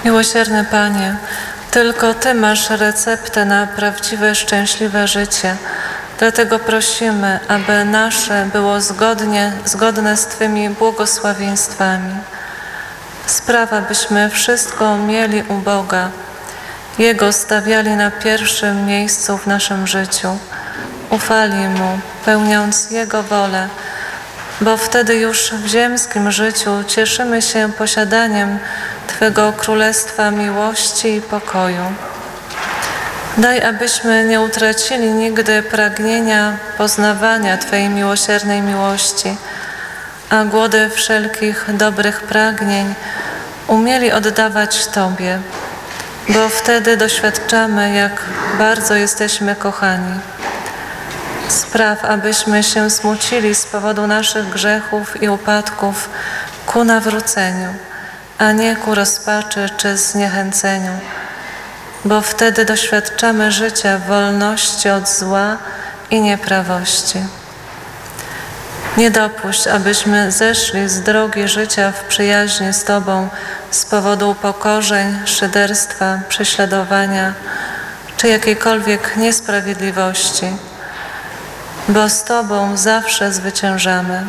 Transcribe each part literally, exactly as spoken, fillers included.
Miłosierny Panie, tylko Ty masz receptę na prawdziwe, szczęśliwe życie. Dlatego prosimy, aby nasze było zgodnie, zgodne z Twymi błogosławieństwami. Spraw, abyśmy wszystko mieli u Boga, Jego stawiali na pierwszym miejscu w naszym życiu, ufali Mu, pełniąc Jego wolę, bo wtedy już w ziemskim życiu cieszymy się posiadaniem Twego Królestwa miłości i pokoju. Daj, abyśmy nie utracili nigdy pragnienia poznawania Twojej miłosiernej miłości, a głody wszelkich dobrych pragnień umieli oddawać Tobie, bo wtedy doświadczamy, jak bardzo jesteśmy kochani. Spraw, abyśmy się smucili z powodu naszych grzechów i upadków ku nawróceniu, a nie ku rozpaczy czy zniechęceniu, bo wtedy doświadczamy życia w wolności od zła i nieprawości. Nie dopuść, abyśmy zeszli z drogi życia w przyjaźni z Tobą z powodu upokorzeń, szyderstwa, prześladowania czy jakiejkolwiek niesprawiedliwości, bo z Tobą zawsze zwyciężamy.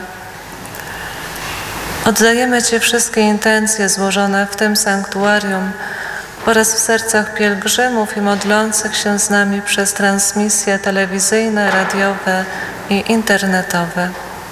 Oddajemy Ci wszystkie intencje złożone w tym sanktuarium oraz w sercach pielgrzymów i modlących się z nami przez transmisje telewizyjne, radiowe i internetowe.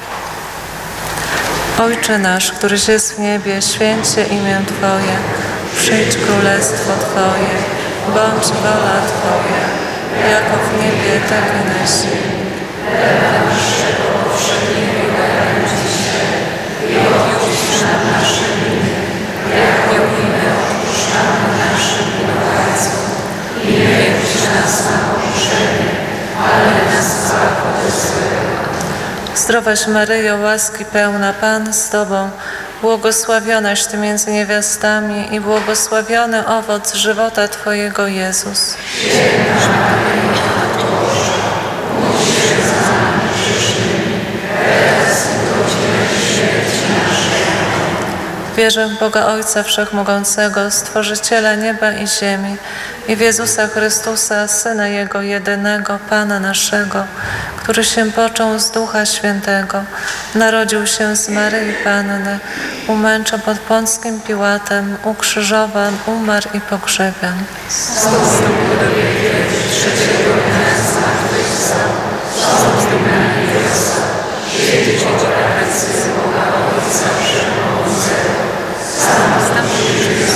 Ojcze nasz, któryś jest w niebie, święć się imię Twoje, przyjdź królestwo Twoje, bądź wola Twoja, jako w niebie, tak i na ziemi. Chleba naszego powszedniego daj nam dzisiaj i odpuść nam nasze winy, jak i my odpuszczamy naszym winowajcom. I nie wódź nas na pokuszenie, ale nas zbaw ode złego. Zdrowaś Maryjo, łaski pełna, Pan z Tobą, błogosławionaś Ty między niewiastami i błogosławiony owoc żywota Twojego, Jezus. Święta Maryjo, Matko Boża, módl się za nami grzesznymi, teraz i w godzinę śmierci naszej. Wierzę w Boga Ojca Wszechmogącego, Stworzyciela nieba i ziemi, i w Jezusa Chrystusa, Syna Jego jedynego, Pana naszego, który się począł z Ducha Świętego, narodził się z Maryi Panny, umęczał pod Pąckim Piłatem, ukrzyżowan, umarł i pogrzebion. Wstąpił do niebios, trzeciego dnia zmartwychwstał, wstąpił na niebiosa, siedzi po prawicy Boga Ojca Wszechmogącego, sam